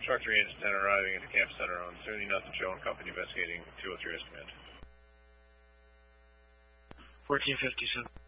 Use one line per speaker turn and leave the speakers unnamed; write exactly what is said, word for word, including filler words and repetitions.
Truck three Engine ten arriving at the camp center on seventy nothing show and company investigating two oh three S command.
fourteen fifty-seven.